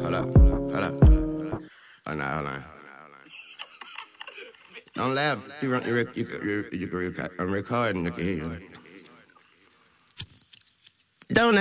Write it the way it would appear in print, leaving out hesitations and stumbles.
Hold up. Hold on. Don't laugh. You can record and you can hear you. Don't